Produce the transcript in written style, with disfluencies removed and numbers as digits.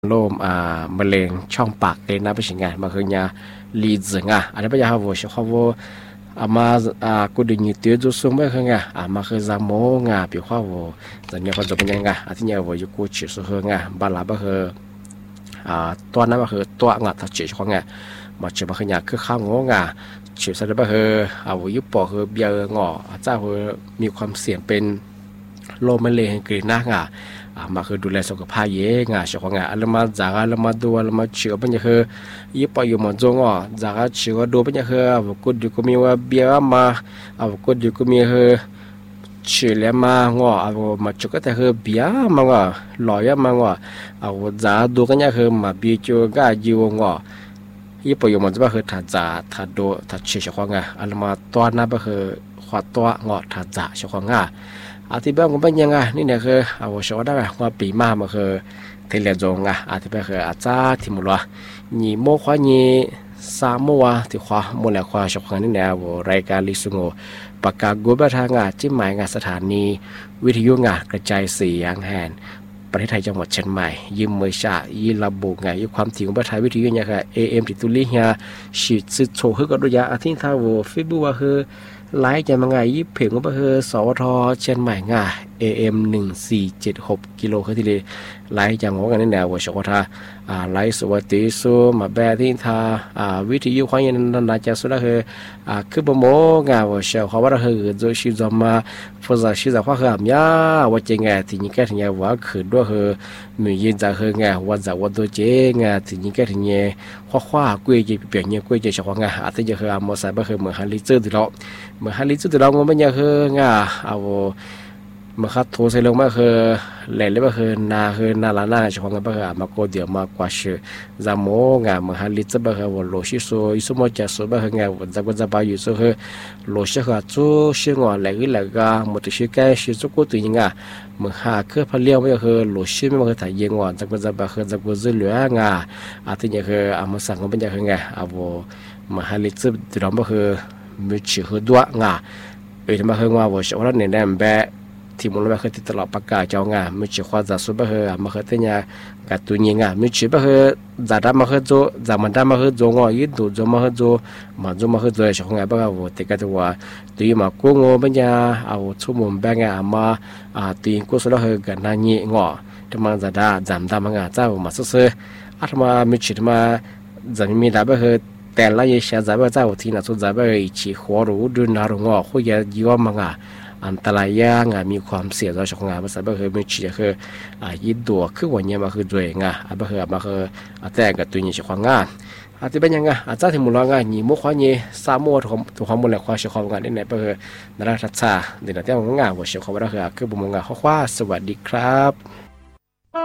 โรมมะเร็งช่องปากเลยนะเป็นสิ่งไงมาคือยาลีซึงอันนี้เป็นยาหัวเฉพาะว่ามากูดึงยืดตัวจุดสูงไม่คือไงมาคือจามโมงปีข้าวจะเนี่ยคนจะเป็นยังไงที่เนี่ยว่าอยู่กูชิสุคือไงบาลาบ่คือตัวนั้นก็คือตัวงาทัดเฉยของไงมาเชื่อมาคือยาคือข้าวงงเชื่อสัตว์บ่คือว่ายุบปอคือเบียร์งเจ้าคือมีความเสี่ยงเป็นโรคมะเร็งกรีน่างมาคือดูแลสุขภาพเยอะเฉพาะอันละมาจากอันละมาดูอันละมาเชื่อเป็นยังคือยี่ปออยู่หมดจงจากเชื่อดูเป็นยังคือว่ากูดูก็มีว่าเบียร์มากูดูก็มีคือเชื่อแล้วมามาจุกแต่คือเบียร์มาลอยมาจากดูกันยังคือมาเบียร์จูก็อยู่ยี่ปออยู่หมดจะว่าคือถ้าจ่าถ้าดูถ้าเชื่อเฉพาะอันละมาตัวนั้นก็คือขวาตัวถ้าจ่าเฉพาะที่บ้านผมเป็นยังไงนี่เนี่ยคือชอบได้ว่าปีมามันคือเทเลจงที่บ้านคือจ้าที่มุลวะนี่โมควานี่สามโมวะที่ควาโมแล้วควาชอบกันนี่เนี่ยรายการลิสุงโอปากกากูบัทางจิ้มหมายสถานีวิทยุกระจายเสียงแห่งประเทศไทยจังหวัดเชียงใหม่ยิมเมชายิระบุยุความถี่ของประเทศวิทยุเนี่ยค่ะ AM ติตุลิฮะชีดสิโชคือก็ดูยาอาทิตย์ท้าวฟิบูว่าคือไลฟ์จะมาไงยิบเพ่งก็คือสวทเชียงใหม่AM 1476กิโลเฮิรตซ์เลยไลฟ์จังหวะกันนี่แนวสวทไลฟ์สวัสดีซูมาแบที่ทาวิทยุความยันนันจะสุดคือบ่โมว่าเชลเขาว่าคือโดยชิจอมาฟอซาชิจาว่าคือยาว่าเจงที่นี่แค่ที่นี่ว่าคือด้วยคือมียินจะคือว่าจะว่าตัวเจงที่นี่แค่ที่นี่ข้ากุยจะเปลี่ยนกุยจะชอบอาจจะคือมอสายบ่คือเหมือนฮันลิซึที่เราเหมือนฮันลิซึที่เราก็ไม่ยังคือมาคัดโทรใส่ลงมาคือแหล่เลยก็คือนาลานาเฉพาะงานก็คือมาโกเดียวมากกว่าชื่อจามโมมาฮันลิซึก็คือว่าโลชิโซอิสุโมจะโซก็คืองานจะไปอยู่soคือโลชิก็จูชื่องอแหล่ก็แหล่ก็หมดชื่อแก่ชื่อจุกุตัวยังมือหาคือพเลี้ยวก็คือโลชิไม่คือถ่ายยังจะไปคือจะกูจะเหลืองอาทิตย์คือมาสั่งก็เป็นยังคือมาฮันลิซึที่เราก็คือมีชื่อคือดัวมาคือว่าชาวเนี่ยได้แบบที่มุลมาคือติดตลอดประกาศเจ้างไม่ชื่อความจะสุบคือมาคือที่เนี่ยกับตัวนี้ไม่ชื่อคือจะได้มาคือโจจะมันได้มาคือโจยิ่งดูโจมาคือโจมาคือโจชาวบ้านก็ติดกันว่าตัวมากู้งเป็นยังชั่วโมงแบงมาตัวกู้สุดคือกันนั่งที่มันจะได้จำได้มาเจ้ามาซื้อมาไม่ชื่อมาจะมีได้คือแต่ละยี่สิบจะไปเจ้าที่นั่นสุดจะไปชีหัวรู้ดูน่ารู้คุยยิ่งมาอันตรายมีความเสี่ยงต่อสุขภาพภาษาคือไม่ใช่คือยิ่งตัวคือวันนี้มาคือด้วยมาคือแต่กับตัวนี้สุขภาพที่เป็นยังอาจารย์ที่มุลงนี่มุขวันนี้สามโมถูกความมุลความสุขภาพนี่เนี่ยคือนาราทัศน์เดี๋ยวเราจะมองว่าสุขภาพคือบุญงาข้อสวัสดีครับ